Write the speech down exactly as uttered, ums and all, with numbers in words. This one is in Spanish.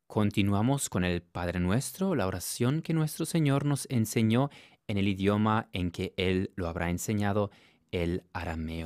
Continuamos con el Padre Nuestro, la oración que nuestro Señor nos enseñó en el idioma en que Él lo habrá enseñado, el arameo.